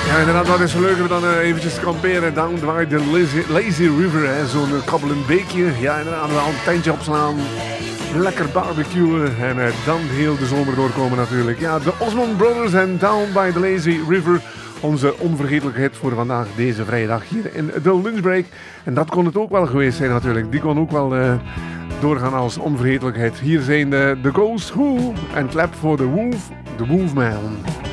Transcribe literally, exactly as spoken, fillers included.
Ja, inderdaad, wat is leuker dan uh, eventjes kamperen down by the lazy, lazy river, hè. Zo'n uh, kabbelend beekje. Ja, inderdaad, wel een tentje opslaan, lekker barbecuen en uh, dan heel de zomer doorkomen natuurlijk. Ja, de Osmond Brothers en Down by the Lazy River. Onze onvergetelijke hit voor vandaag, deze vrijdag hier in de lunchbreak. En dat kon het ook wel geweest zijn natuurlijk. Die kon ook wel uh, doorgaan als onvergetelijkheid. Hier zijn de, de Ghost Who en Clap for the Wolf, the Wolfman.